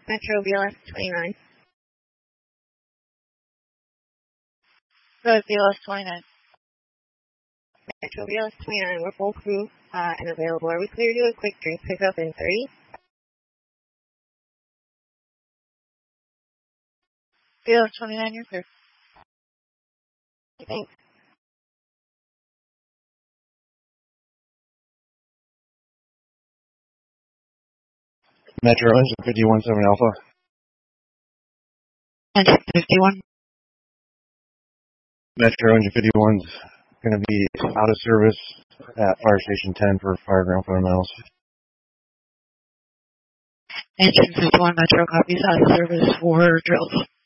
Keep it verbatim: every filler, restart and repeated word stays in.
Metro B L S twenty-nine. Go ahead, B L S twenty-nine. Metro B L S twenty-nine, we're full crew uh, and available. Are we clear to do a quick drink pickup in thirty? B L S twenty-nine, you're clear. Thanks. Metro engine fifty-one seven Alpha. Engine fifty-one. Metro engine fifty-one's going to be out of service at Fire Station ten for fireground fundamentals. Engine fifty-one Metro copies out of service for drills.